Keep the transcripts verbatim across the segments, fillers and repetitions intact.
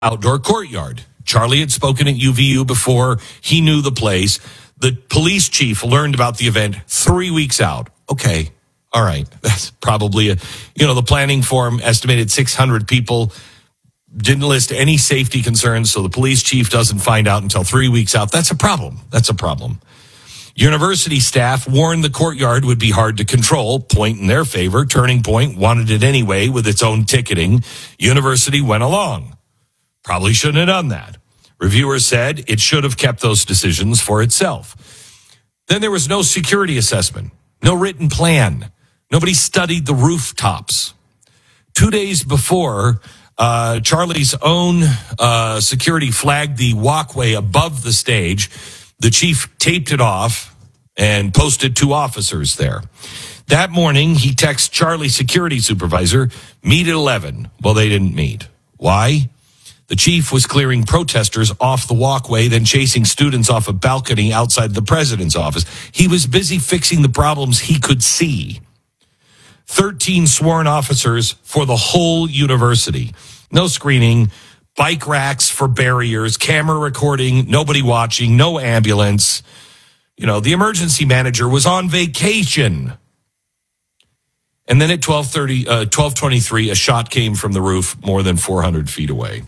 outdoor courtyard. Charlie had spoken at U V U before. He knew the place. The police chief learned about the event three weeks out. Okay, all right. That's probably a, you know, the planning forum estimated six hundred people. Didn't list any safety concerns, so the police chief doesn't find out until three weeks out. That's a problem. That's a problem. University staff warned the courtyard would be hard to control. Point in their favor. Turning Point wanted it anyway with its own ticketing. University went along. Probably shouldn't have done that. Reviewers said it should have kept those decisions for itself. Then there was no security assessment, no written plan. Nobody studied the rooftops. Two days before, uh, Charlie's own uh, security flagged the walkway above the stage. The chief taped it off and posted two officers there. That morning, he texts Charlie's security supervisor, meet at eleven. Well, they didn't meet. Why? The chief was clearing protesters off the walkway, then chasing students off a balcony outside the president's office. He was busy fixing the problems he could see. thirteen sworn officers for the whole university. No screening, bike racks for barriers, camera recording, nobody watching, no ambulance. You know, the emergency manager was on vacation. And then at twelve thirty, uh, twelve twenty-three, a shot came from the roof more than four hundred feet away.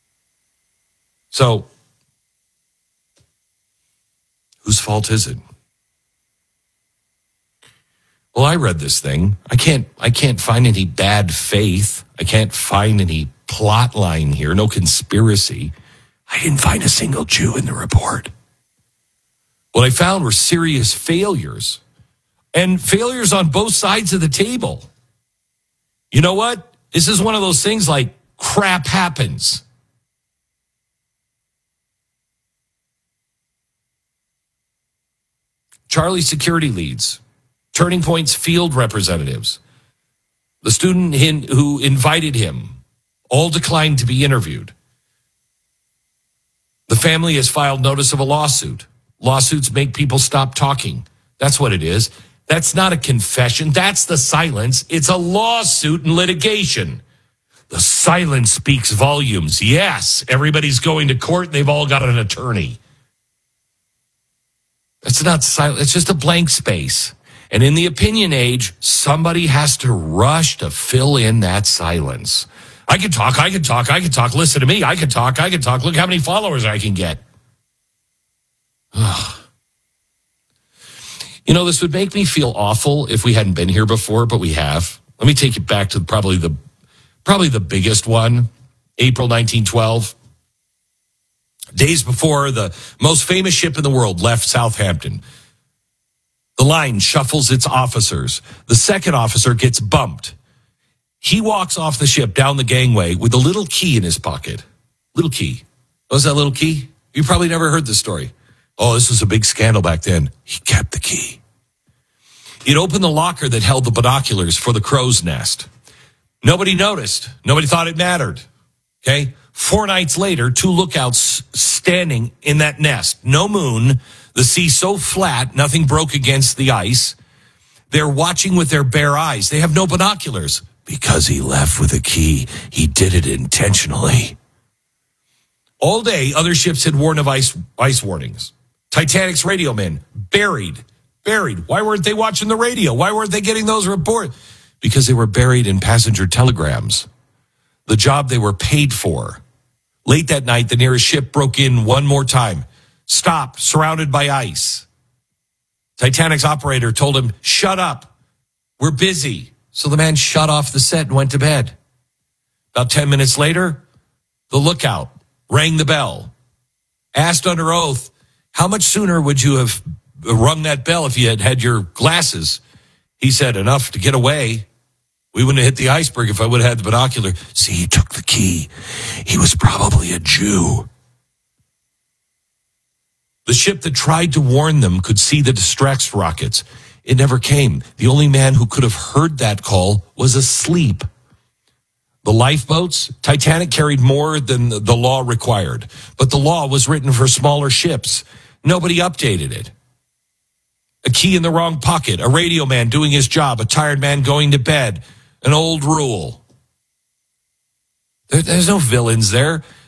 So, whose fault is it? Well, I read this thing. I can't I can't find any bad faith. I can't find any plot line here, no conspiracy. I didn't find a single Jew in the report. What I found were serious failures, and failures on both sides of the table. You know what? This is one of those things like crap happens. Charlie's security leads, Turning Point's field representatives, the student who invited him, all declined to be interviewed. The family has filed notice of a lawsuit. Lawsuits make people stop talking. That's what it is. That's not a confession. That's the silence. It's a lawsuit and litigation. The silence speaks volumes. Yes, everybody's going to court. They've all got an attorney. It's not silent. It's just a blank space. And in the opinion age, somebody has to rush to fill in that silence. I can talk, I can talk, I can talk. Listen to me. I can talk, I can talk. Look how many followers I can get. You know, this would make me feel awful if we hadn't been here before, but we have. Let me take you back to probably the probably the biggest one, April nineteen twelve. Days before the most famous ship in the world left Southampton. The line shuffles its officers. The second officer gets bumped. He walks off the ship down the gangway with a little key in his pocket. Little key. What was that little key? You probably never heard this story. Oh, this was a big scandal back then. He kept the key. He'd opened the locker that held the binoculars for the crow's nest. Nobody noticed. Nobody thought it mattered. Okay? Four nights later, two lookouts standing in that nest. No moon. The sea so flat, nothing broke against the ice. They're watching with their bare eyes. They have no binoculars. Because he left with a key. He did it intentionally. All day, other ships had warned of ice, ice warnings. Titanic's radio men, buried, buried. Why weren't they watching the radio? Why weren't they getting those reports? Because they were buried in passenger telegrams. The job they were paid for. Late that night, the nearest ship broke in one more time. Stopped, surrounded by ice. Titanic's operator told him, shut up. We're busy. So the man shut off the set and went to bed. About ten minutes later, the lookout rang the bell. Asked under oath, how much sooner would you have rung that bell if you had had your glasses? He said, enough to get away. We wouldn't have hit the iceberg if I would have had the binocular. See, he took the key. He was probably a Jew. The ship that tried to warn them could see the distress rockets. It never came. The only man who could have heard that call was asleep. The lifeboats, Titanic carried more than the law required, but the law was written for smaller ships. Nobody updated it. A key in the wrong pocket, a radio man doing his job, a tired man going to bed, an old rule. There, there's no villains there.